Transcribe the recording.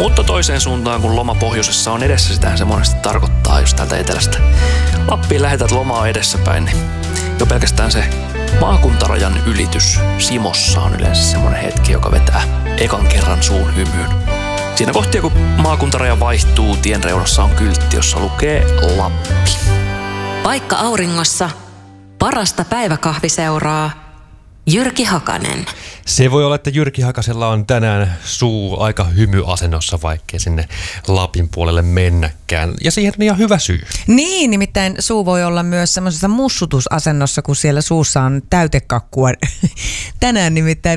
Mutta toiseen suuntaan, kun loma pohjoisessa on edessä, sitähän se monesti tarkoittaa, jos täältä etelästä Lappiin lähetät lomaa edessäpäin, niin jo pelkästään se maakuntarajan ylitys Simossa on yleensä semmoinen hetki, joka vetää ekan kerran suun hymyyn. Siinä kohtia, kun maakuntaraja vaihtuu, tien reunassa on kyltti, jossa lukee Lappi. Paikka auringossa, parasta päiväkahviseuraa, Jyrki Hakanen. Se voi olla, että Jyrki Hakasella on tänään suu aika hymyasennossa, vaikkei sinne Lapin puolelle mennäkään. Ja siihen on ihan hyvä syy. Niin, nimittäin suu voi olla myös semmoisessa mussutusasennossa, kun siellä suussa on täytekakkua. Tänään nimittäin